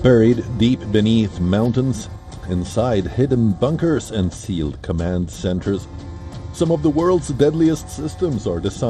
Buried deep beneath mountains, inside hidden bunkers and sealed command centers, some of the world's deadliest systems are designed